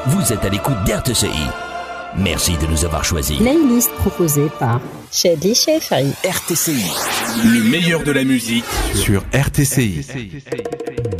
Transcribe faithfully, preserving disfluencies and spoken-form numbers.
Vous êtes à l'écoute d'R T C I. Merci de nous avoir choisis. Playlist proposée par Shadly Shefari. R T C I. Le meilleur de la musique sur R T C I.